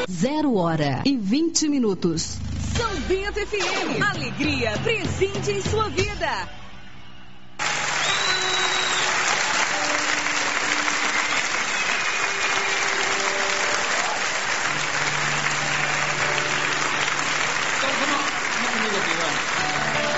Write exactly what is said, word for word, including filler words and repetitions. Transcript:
Zero hora e vinte minutos. São Bento F M. Alegria presente em sua vida. Então, vamos, vamos comigo aqui, vamos.